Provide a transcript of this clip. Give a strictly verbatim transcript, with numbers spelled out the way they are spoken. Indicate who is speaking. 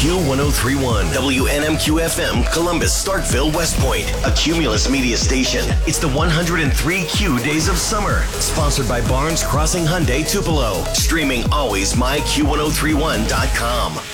Speaker 1: Q ten thirty-one, W N M Q F M, Columbus, Starkville, West Point, a Cumulus media station. It's the one hundred three Q Days of Summer, sponsored by Barnes Crossing Hyundai Tupelo. Streaming always my Q ten thirty-one dot com.